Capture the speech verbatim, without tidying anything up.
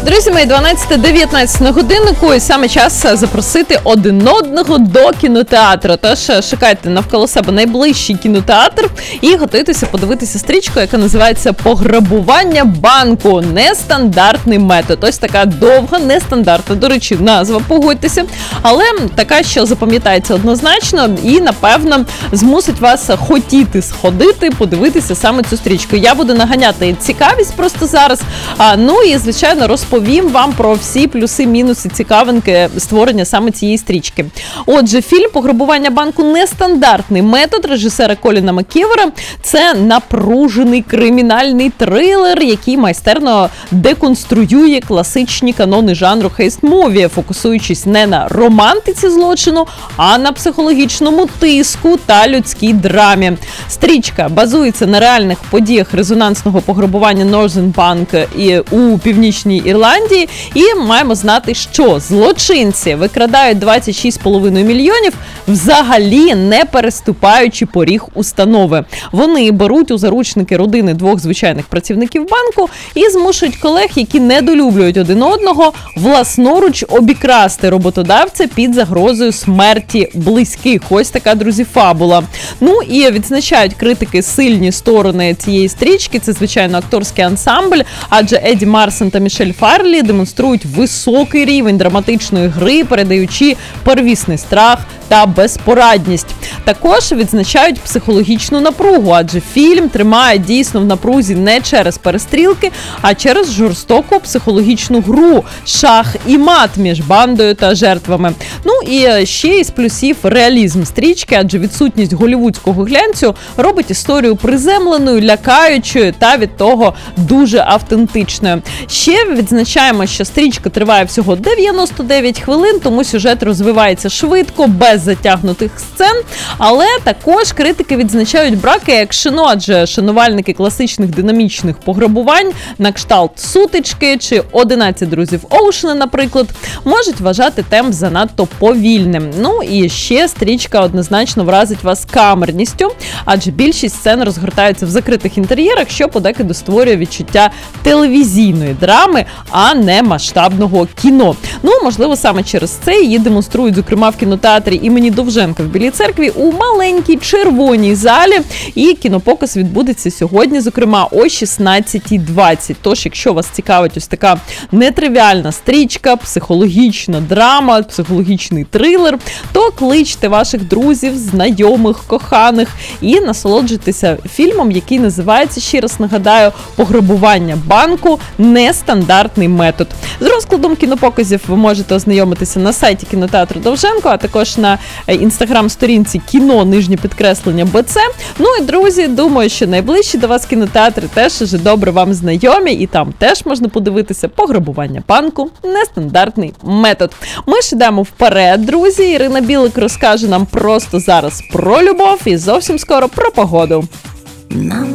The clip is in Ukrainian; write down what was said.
Друзі мої, дванадцята-дев'ятнадцята на годиннику, і саме час запросити один одного до кінотеатру. Тож шукайте навколо себе найближчий кінотеатр і готуйтеся подивитися стрічку, яка називається «Пограбування банку. Нестандартний метод». Ось така довга, нестандартна, до речі, назва, погодьтеся, але така, що запам'ятається однозначно і, напевно, змусить вас хотіти сходити, подивитися саме цю стрічку. Я буду наганяти цікавість просто зараз, а, ну і, звичайно, розповім вам про всі плюси-мінуси, цікавинки створення саме цієї стрічки. Отже, фільм «Пограбування банку. Нестандартний метод» режисера Коліна Макківера – це напружений кримінальний трилер, який майстерно деконструює класичні канони жанру хейст-муві, фокусуючись не на романтиці злочину, а на психологічному тиску та людській драмі. Стрічка базується на реальних подіях резонансного пограбування Northern Bank і у Північній Ірландії, і маємо знати, що злочинці викрадають двадцять шість з половиною мільйонів, взагалі не переступаючи поріг установи. Вони беруть у заручники родини двох звичайних працівників банку і змушують колег, які недолюблюють один одного, власноруч обікрасти роботодавця під загрозою смерті близьких. Ось така, друзі, фабула. Ну і відзначають критики сильні сторони цієї стрічки. Це, звичайно, акторський ансамбль, адже Еді Марсон та Мішель Фарлі демонструють високий рівень драматичної гри, передаючи первісний страх та безпорадність. Також відзначають психологічну напругу, адже фільм тримає дійсно в напрузі не через перестрілки, а через жорстоку психологічну гру, шах і мат між бандою та жертвами. Ну і ще із плюсів реалізм стрічки, адже відсутність голівудського глянцю робить історію приземленою, лякаючою та від того дуже автентичною. Ще відзначаємо, що стрічка триває всього дев'яносто дев'ять хвилин, тому сюжет розвивається швидко, без затягнутих сцен, але також критики відзначають браки екшену, адже шанувальники класичних динамічних пограбувань на кшталт «Сутички» чи «одинадцять друзів Оушена», наприклад, можуть вважати темп занадто повільним. Ну і ще стрічка однозначно вразить вас камерністю, адже більшість сцен розгортаються в закритих інтер'єрах, що подекуди створює відчуття телевізійної драми, а не масштабного кіно. Ну, можливо, саме через це її демонструють, зокрема, в кінотеатрі імені Довженка в Білій Церкві у маленькій червоній залі, і кінопоказ відбудеться сьогодні, зокрема, о шістнадцята двадцять. Тож, якщо вас цікавить ось така нетривіальна стрічка, психологічна драма, психологічний трилер, то кличте ваших друзів, знайомих, коханих і насолоджуйтеся фільмом, який називається, ще раз нагадаю, «Пограбування банку. Нестандартний метод». З розкладом кінопоказів ви можете ознайомитися на сайті кінотеатру Довженко, а також на інстаграм-сторінці кіно, нижнє підкреслення, БЦ. Ну і, друзі, думаю, що найближчі до вас кінотеатри теж вже добре вам знайомі, і там теж можна подивитися «Пограбування банку. Нестандартний метод». Ми ж йдемо вперед, друзі. Ірина Білик розкаже нам просто зараз про любов і зовсім скоро про погоду.